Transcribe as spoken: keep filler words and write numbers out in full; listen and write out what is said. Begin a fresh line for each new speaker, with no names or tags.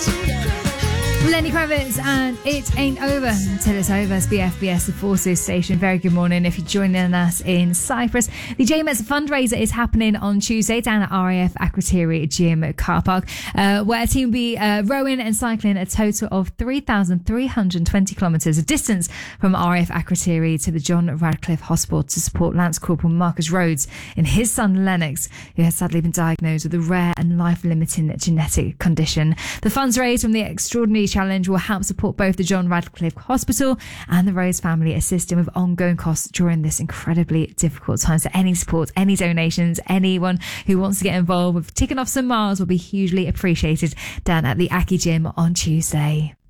Lenny Kravitz and It Ain't Over Until It's Over. It's B F B S, the Forces station. Very good morning if you're joining us in Cyprus. The J M S fundraiser is happening on Tuesday down at R A F Akrotiri Gym Car Park, uh, where a team will be uh, rowing and cycling a total of three thousand three hundred twenty kilometres, a distance from R A F Akrotiri to the John Radcliffe Hospital to support Lance Corporal Marcus Rhodes and his son Lennox, who has sadly been diagnosed with a rare and life-limiting genetic condition. The funds raised from the extraordinary challenge will help support both the John Radcliffe Hospital and the Rhodes family, assisting with ongoing costs during this incredibly difficult time. So any support, any donations, anyone who wants to get involved with ticking off some miles will be hugely appreciated down at the Aki Gym on Tuesday.